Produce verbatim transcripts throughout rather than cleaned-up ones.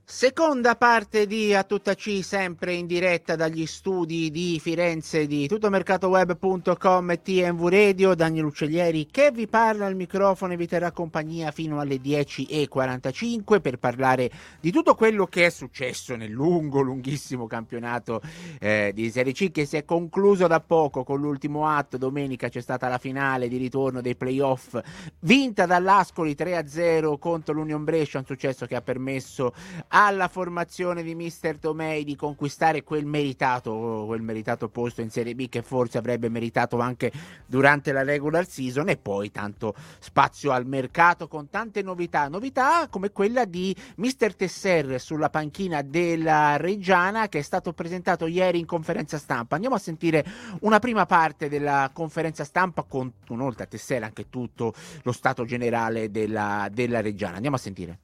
Seconda parte di A Tutta C, sempre in diretta dagli studi di Firenze di tuttomercatoweb punto com e T M V Radio. Daniel Uccellieri che vi parla al microfono e vi terrà compagnia fino alle dieci e quarantacinque per parlare di tutto quello che è successo nel lungo, lunghissimo campionato eh, di Serie C, che si è concluso da poco con l'ultimo atto. Domenica c'è stata la finale di ritorno dei playoff, vinta dall'Ascoli tre a zero contro l'Union Brescia, un successo che ha permesso alla formazione di mister Tomei di conquistare quel meritato quel meritato posto in Serie B che forse avrebbe meritato anche durante la regular season. E poi tanto spazio al mercato con tante novità novità come quella di mister Tesser sulla panchina della Reggiana, che è stato presentato ieri in conferenza stampa. Andiamo a sentire una prima parte della conferenza stampa con, oltre a Tesser, anche tutto lo stato generale della, della Reggiana. Andiamo a sentire.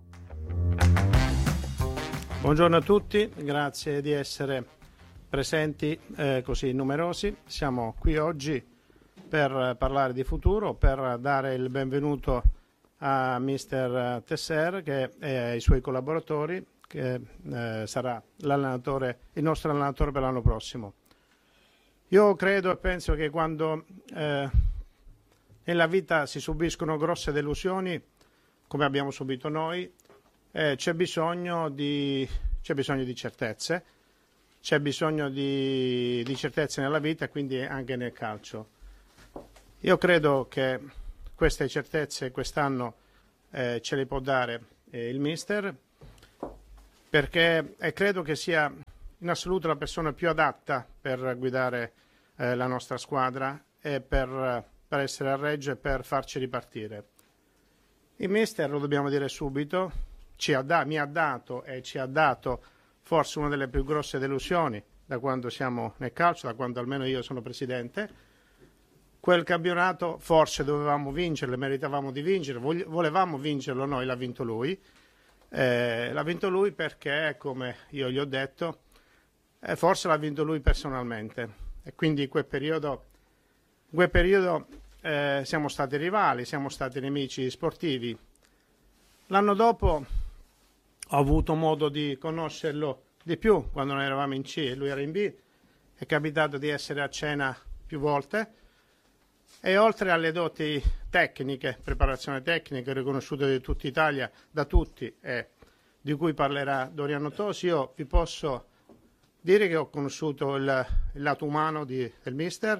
Buongiorno a tutti, grazie di essere presenti eh, così numerosi. Siamo qui oggi per parlare di futuro, per dare il benvenuto a mister Tesser che e ai suoi collaboratori, che eh, sarà l'allenatore, il nostro allenatore per l'anno prossimo. Io credo e penso che quando eh, nella vita si subiscono grosse delusioni, come abbiamo subito noi, Eh, c'è bisogno di c'è bisogno di certezze, c'è bisogno di, di certezze nella vita e quindi anche nel calcio. Io credo che queste certezze quest'anno eh, ce le può dare eh, il mister, perché eh, credo che sia in assoluto la persona più adatta per guidare eh, la nostra squadra e per, per essere a Reggio e per farci ripartire. Il mister, lo dobbiamo dire subito, Ci ha da, mi ha dato e ci ha dato forse una delle più grosse delusioni da quando siamo nel calcio, da quando almeno io sono presidente. Quel campionato forse dovevamo vincerlo, meritavamo di vincere, volevamo vincerlo noi, l'ha vinto lui. Eh, l'ha vinto lui perché, come io gli ho detto, eh, forse l'ha vinto lui personalmente. E quindi in quel periodo, in quel periodo eh, siamo stati rivali, siamo stati nemici sportivi. L'anno dopo ho avuto modo di conoscerlo di più quando noi eravamo in C e lui era in B. È capitato di essere a cena più volte e oltre alle doti tecniche, preparazione tecnica riconosciuta di tutta Italia, da tutti e di cui parlerà Doriano Tosi, io vi posso dire che ho conosciuto il, il lato umano di, del mister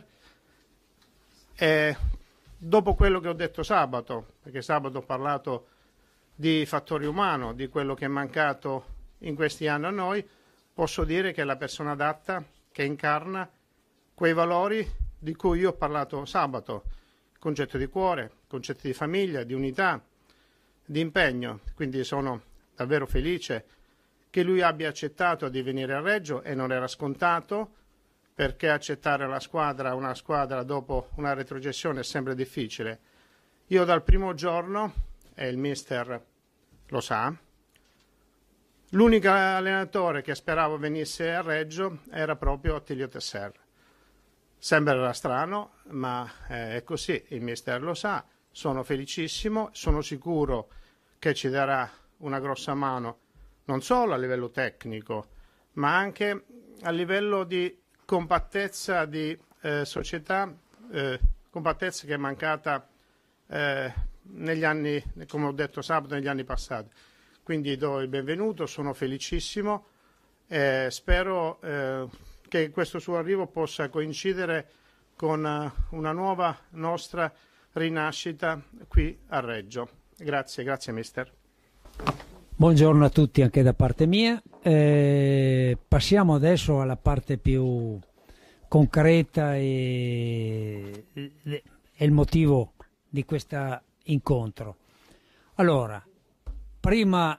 e dopo quello che ho detto sabato, perché sabato ho parlato di fattore umano, di quello che è mancato in questi anni a noi, posso dire che è la persona adatta che incarna quei valori di cui io ho parlato sabato, concetto di cuore, concetto di famiglia, di unità, di impegno. Quindi sono davvero felice che lui abbia accettato di venire a Reggio e non era scontato, perché accettare la squadra, una squadra dopo una retrocessione è sempre difficile. Io dal primo giorno, e il mister lo sa, l'unico allenatore che speravo venisse a Reggio era proprio Attilio Tesser. Sembrerà strano, ma è così, il mister lo sa, sono felicissimo, sono sicuro che ci darà una grossa mano, non solo a livello tecnico, ma anche a livello di compattezza di eh, società, eh, compattezza che è mancata eh, negli anni, come ho detto sabato, negli anni passati. Quindi do il benvenuto, sono felicissimo e spero eh, che questo suo arrivo possa coincidere con uh, una nuova nostra rinascita qui a Reggio. Grazie, grazie mister. Buongiorno a tutti anche da parte mia. Eh, passiamo adesso alla parte più concreta e, e il motivo di questa incontro. Allora, prima,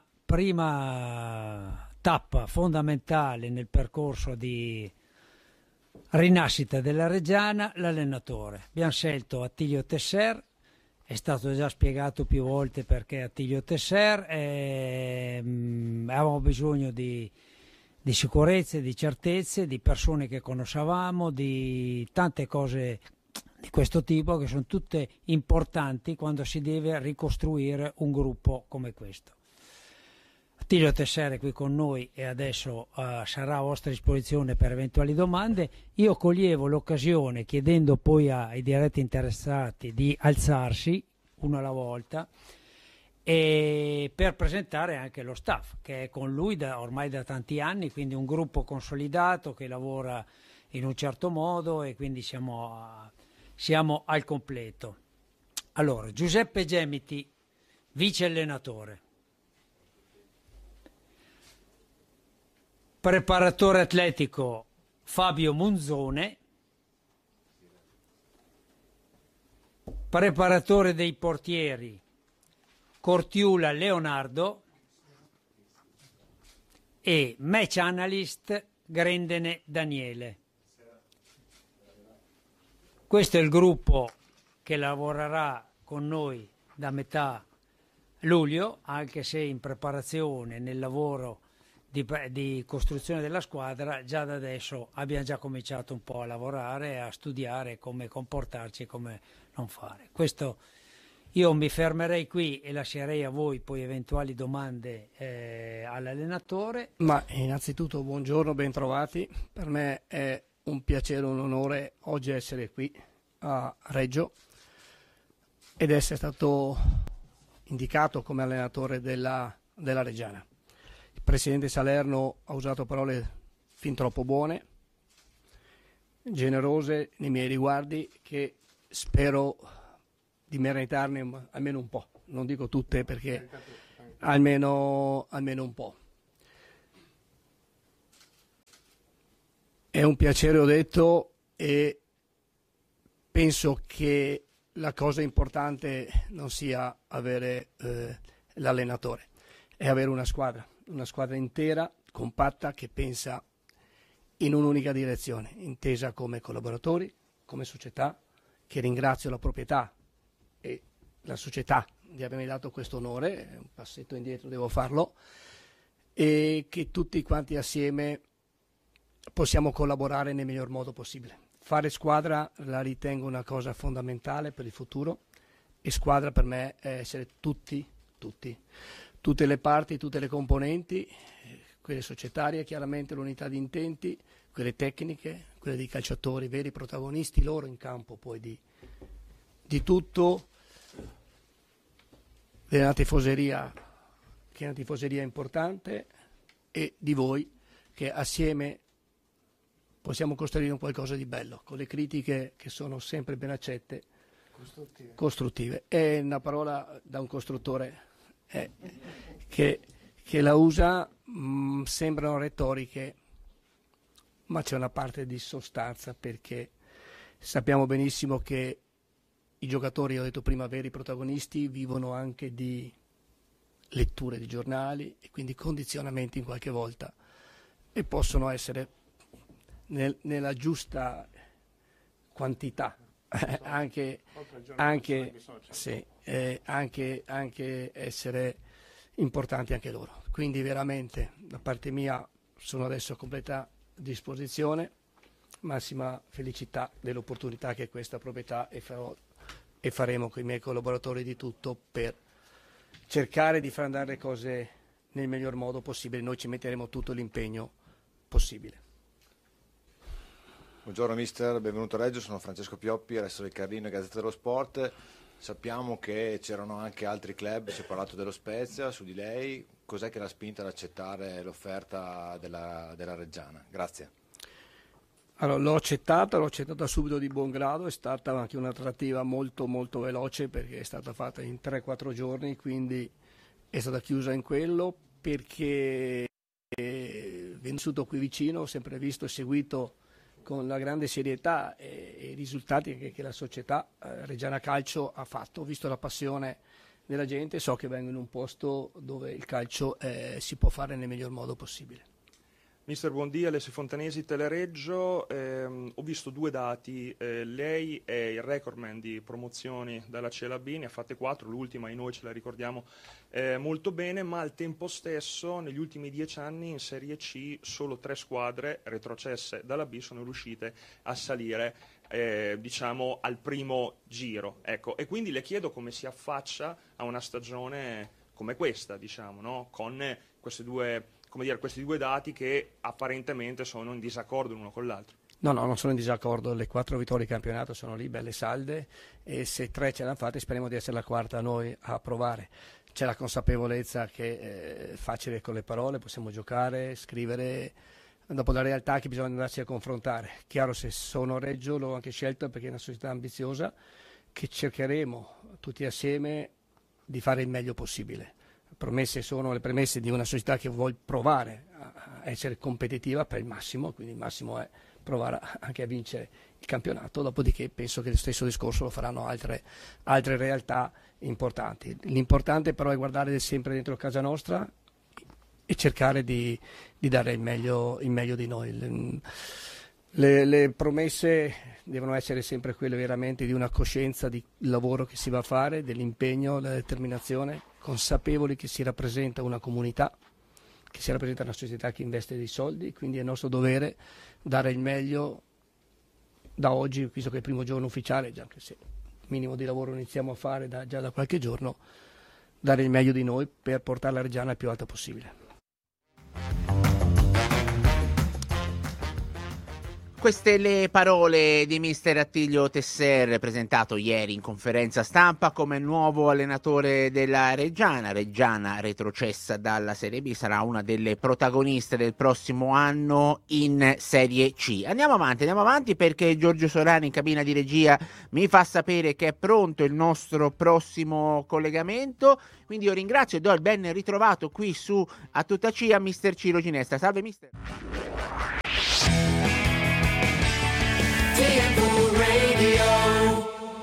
prima tappa fondamentale nel percorso di rinascita della Reggiana, l'allenatore. Abbiamo scelto Attilio Tesser, è stato già spiegato più volte perché Attilio Tesser, e, mh, avevamo bisogno di, di sicurezze, di certezze, di persone che conoscevamo, di tante cose di questo tipo che sono tutte importanti quando si deve ricostruire un gruppo come questo. Attilio Tessera è qui con noi e adesso uh, sarà a vostra disposizione per eventuali domande. Io coglievo l'occasione, chiedendo poi ai diretti interessati di alzarsi uno alla volta, e per presentare anche lo staff che è con lui da, ormai da tanti anni, quindi un gruppo consolidato che lavora in un certo modo e quindi siamo, a, siamo al completo. Allora, Giuseppe Gemiti, vice allenatore. Preparatore atletico Fabio Munzone. Preparatore dei portieri Cortiula Leonardo. E match analyst Grendene Daniele. Questo è il gruppo che lavorerà con noi da metà luglio, anche se in preparazione nel lavoro Di, di costruzione della squadra già da adesso abbiamo già cominciato un po' a lavorare, a studiare come comportarci e come non fare. Questo io mi fermerei qui e lascerei a voi poi eventuali domande eh, all'allenatore. Ma innanzitutto buongiorno, ben trovati. Per me è un piacere, un onore oggi essere qui a Reggio ed essere stato indicato come allenatore della, della Reggiana. Il presidente Salerno ha usato parole fin troppo buone, generose nei miei riguardi, che spero di meritarne almeno un po'. Non dico tutte perché almeno, almeno un po'. È un piacere, ho detto, e penso che la cosa importante non sia avere eh, l'allenatore, è avere una squadra. Una squadra intera, compatta, che pensa in un'unica direzione, intesa come collaboratori, come società, che ringrazio la proprietà e la società di avermi dato questo onore, un passetto indietro devo farlo, e che tutti quanti assieme possiamo collaborare nel miglior modo possibile. Fare squadra la ritengo una cosa fondamentale per il futuro, e squadra per me è essere tutti, tutti. Tutte le parti, tutte le componenti, quelle societarie, chiaramente l'unità di intenti, quelle tecniche, quelle dei calciatori, veri protagonisti loro in campo, poi di, di tutto, della tifoseria, che è una tifoseria importante, e di voi che assieme possiamo costruire un qualcosa di bello, con le critiche che sono sempre ben accette, costruttive. costruttive. È una parola da un costruttore Eh, che, che la usa, mh, sembrano retoriche, ma c'è una parte di sostanza, perché sappiamo benissimo che i giocatori, ho detto prima, veri protagonisti, vivono anche di letture di giornali e quindi condizionamenti in qualche volta, e possono essere nel, nella giusta quantità anche, anche, sì, eh, anche, anche essere importanti anche loro. Quindi veramente da parte mia sono adesso a completa disposizione, massima felicità dell'opportunità che è questa proprietà, e farò e faremo con i miei collaboratori di tutto per cercare di far andare le cose nel miglior modo possibile. Noi ci metteremo tutto l'impegno possibile. Buongiorno mister, benvenuto a Reggio, sono Francesco Pioppi, resto del Carlino e Gazzetta dello Sport. Sappiamo che c'erano anche altri club, si è parlato dello Spezia, su di lei, cos'è che l'ha spinta ad accettare l'offerta della, della Reggiana? Grazie. Allora, l'ho accettata, l'ho accettata subito di buon grado, è stata anche una trattativa molto molto veloce perché è stata fatta in tre quattro giorni, quindi è stata chiusa in quello, perché eh, vissuto qui vicino, ho sempre visto e seguito con la grande serietà e, e i risultati che, che la società eh, Reggiana Calcio ha fatto. Ho visto la passione della gente, so che vengo in un posto dove il calcio eh, si può fare nel miglior modo possibile. Mister buondì, Alessio Fontanesi, Telereggio. Eh, ho visto due dati, eh, lei è il recordman di promozioni dalla C L B, ne ha fatte quattro, l'ultima e noi ce la ricordiamo eh, molto bene, ma al tempo stesso negli ultimi dieci anni in Serie C solo tre squadre retrocesse dalla B sono riuscite a salire eh, diciamo al primo giro. Ecco. E quindi le chiedo come si affaccia a una stagione come questa, diciamo, no? Con queste due, come dire, questi due dati che apparentemente sono in disaccordo l'uno con l'altro. No, no, non sono in disaccordo, le quattro vittorie di campionato sono lì, belle salde, e se tre ce l'hanno fatte speriamo di essere la quarta noi a provare. C'è la consapevolezza che è facile con le parole, possiamo giocare, scrivere, dopo la realtà che bisogna andarci a confrontare. Chiaro, se sono Reggio l'ho anche scelto perché è una società ambiziosa che cercheremo tutti assieme di fare il meglio possibile. Promesse sono le premesse di una società che vuole provare a essere competitiva per il massimo, quindi il massimo è provare anche a vincere il campionato, dopodiché penso che lo stesso discorso lo faranno altre, altre realtà importanti. L'importante però è guardare sempre dentro casa nostra e cercare di, di dare il meglio, il meglio di noi. Le, le promesse devono essere sempre quelle veramente di una coscienza di lavoro che si va a fare, dell'impegno, della determinazione, consapevoli che si rappresenta una comunità, che si rappresenta una società che investe dei soldi, quindi è nostro dovere dare il meglio da oggi, visto che è il primo giorno ufficiale, già che se minimo di lavoro iniziamo a fare da, già da qualche giorno, dare il meglio di noi per portare la Reggiana il più alta possibile. Queste le parole di mister Attilio Tesser, presentato ieri in conferenza stampa come nuovo allenatore della Reggiana. Reggiana, retrocessa dalla Serie B, sarà una delle protagoniste del prossimo anno in Serie C. Andiamo avanti, andiamo avanti perché Giorgio Solani in cabina di regia mi fa sapere che è pronto il nostro prossimo collegamento. Quindi io ringrazio e do il ben ritrovato qui su A Tutta C a mister Ciro Ginestra. Salve mister. T M V Radio.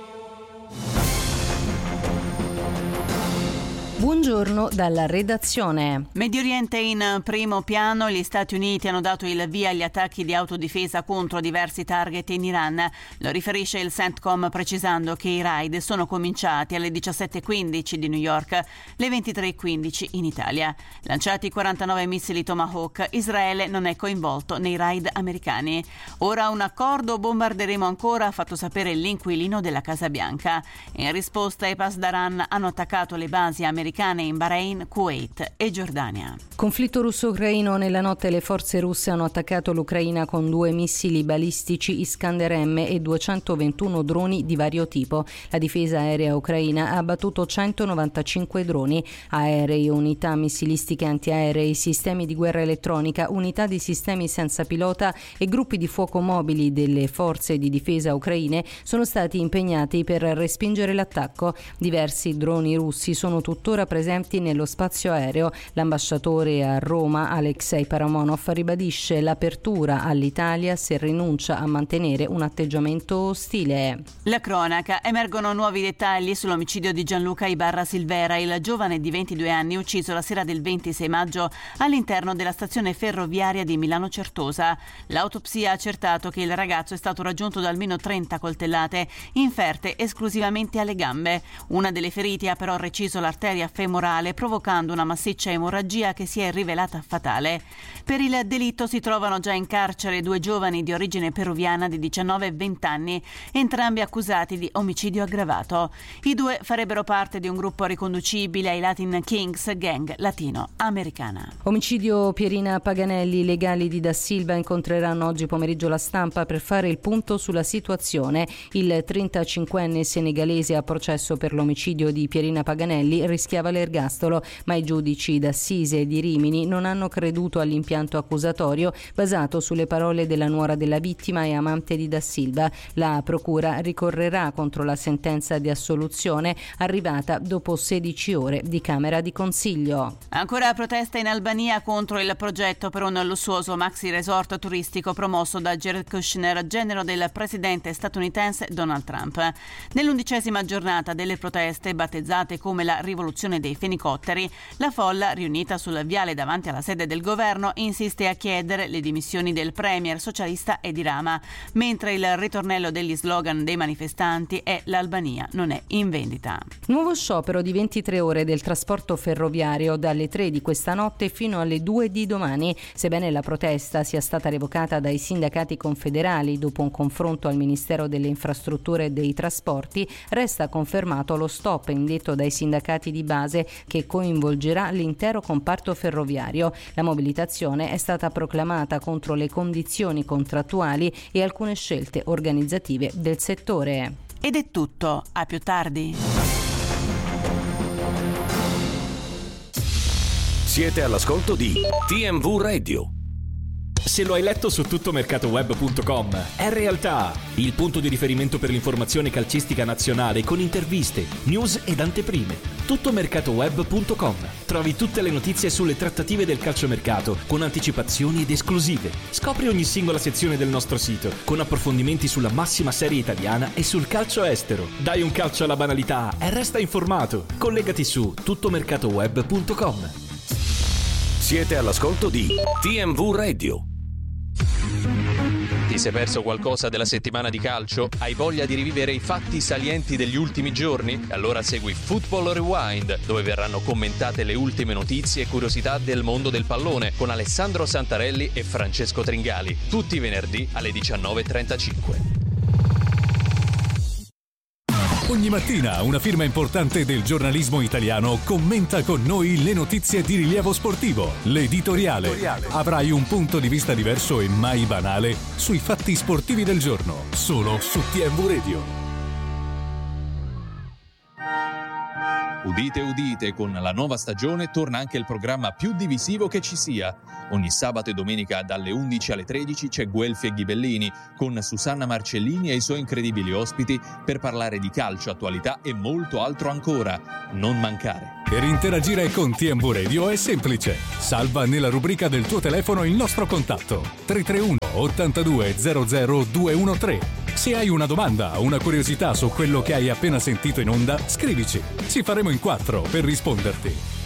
Buongiorno dalla redazione. Medio Oriente in primo piano. Gli Stati Uniti hanno dato il via agli attacchi di autodifesa contro diversi target in Iran. Lo riferisce il CENTCOM precisando che i raid sono cominciati alle diciassette e quindici di New York, le ventitré e quindici in Italia. Lanciati quarantanove missili Tomahawk, Israele non è coinvolto nei raid americani. Ora un accordo, bombarderemo ancora, ha fatto sapere l'inquilino della Casa Bianca. In risposta i Pasdaran hanno attaccato le basi americane in Bahrain, Kuwait e Giordania. Conflitto russo-ucraino. Nella notte le forze russe hanno attaccato l'Ucraina con due missili balistici Iskander M e duecentoventuno droni di vario tipo. La difesa aerea ucraina ha abbattuto centonovantacinque droni aerei, unità missilistiche antiaerei, sistemi di guerra elettronica, unità di sistemi senza pilota e gruppi di fuoco mobili delle forze di difesa ucraine sono stati impegnati per respingere l'attacco. Diversi droni russi sono tuttora presenti nello spazio aereo. L'ambasciatore a Roma, Alexei Paramonov, ribadisce l'apertura all'Italia se rinuncia a mantenere un atteggiamento ostile. La cronaca. Emergono nuovi dettagli sull'omicidio di Gianluca Ibarra Silvera, il giovane di ventidue anni ucciso la sera del ventisei maggio all'interno della stazione ferroviaria di Milano Certosa. L'autopsia ha accertato che il ragazzo è stato raggiunto da almeno trenta coltellate, inferte esclusivamente alle gambe. Una delle ferite ha però reciso l'arteria femorale, provocando una massiccia emorragia che si è rivelata fatale. Per il delitto si trovano già in carcere due giovani di origine peruviana di diciannove e venti anni, entrambi accusati di omicidio aggravato. I due farebbero parte di un gruppo riconducibile ai Latin Kings, gang latino-americana. Omicidio Pierina Paganelli. I legali di Da Silva incontreranno oggi pomeriggio la stampa per fare il punto sulla situazione. Il trentacinquenne senegalese a processo per l'omicidio di Pierina Paganelli rischiava l'ergastolo, ma i giudici d'Assise di Rimini non hanno creduto all'impianto accusatorio basato sulle parole della nuora della vittima e amante di Da Silva. La procura ricorrerà contro la sentenza di assoluzione arrivata dopo sedici ore di Camera di Consiglio. Ancora protesta in Albania contro il progetto per un lussuoso maxi resort turistico promosso da Jared Kushner, genero del presidente statunitense Donald Trump. Nell'undicesima giornata delle proteste, battezzate come la rivoluzione dei fenicotteri, la folla, riunita sul viale davanti alla sede del governo, insiste a chiedere le dimissioni del premier socialista Edi Rama, mentre il ritornello degli slogan dei manifestanti è «L'Albania non è in vendita». Nuovo sciopero di ventitré ore del trasporto ferroviario dalle tre di questa notte fino alle due di domani. Sebbene la protesta sia stata revocata dai sindacati confederali dopo un confronto al Ministero delle Infrastrutture e dei Trasporti, resta confermato lo stop indetto dai sindacati di base fase che coinvolgerà l'intero comparto ferroviario. La mobilitazione è stata proclamata contro le condizioni contrattuali e alcune scelte organizzative del settore. Ed è tutto, a più tardi. Siete all'ascolto di T M V Radio. Se lo hai letto su tuttomercatoweb punto com, è realtà, il punto di riferimento per l'informazione calcistica nazionale con interviste, news ed anteprime. tuttomercatoweb punto com. Trovi tutte le notizie sulle trattative del calciomercato con anticipazioni ed esclusive. Scopri ogni singola sezione del nostro sito con approfondimenti sulla massima serie italiana e sul calcio estero. Dai un calcio alla banalità e resta informato. Collegati su tuttomercatoweb punto com. Siete all'ascolto di T M V Radio. Ti sei perso qualcosa della settimana di calcio? Hai voglia di rivivere i fatti salienti degli ultimi giorni? Allora segui Football Rewind, dove verranno commentate le ultime notizie e curiosità del mondo del pallone con Alessandro Santarelli e Francesco Tringali, tutti i venerdì alle diciannove e trentacinque. Ogni mattina una firma importante del giornalismo italiano commenta con noi le notizie di rilievo sportivo. L'editoriale. Avrai un punto di vista diverso e mai banale sui fatti sportivi del giorno, solo su T M V Radio. Udite udite, con la nuova stagione torna anche il programma più divisivo che ci sia. Ogni sabato e domenica dalle undici alle tredici c'è Guelfi e Ghibellini con Susanna Marcellini e i suoi incredibili ospiti per parlare di calcio, attualità e molto altro ancora. Non mancare. Per interagire con T M V Radio è semplice. Salva nella rubrica del tuo telefono il nostro contatto tre tre uno ottantadue zero zero due uno tre. Se hai una domanda o una curiosità su quello che hai appena sentito in onda, scrivici. Ci faremo in quattro per risponderti.